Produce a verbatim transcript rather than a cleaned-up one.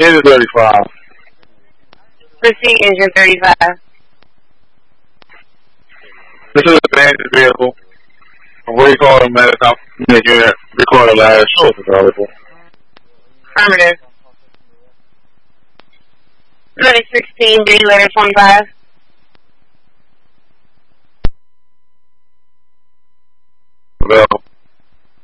Engine thirty-five. Proceed, engine thirty-five. This is a abandoned vehicle. Recall the medical unit recorded last source available. Affirmative. Letter sixteen, B, letter twenty-five. Available.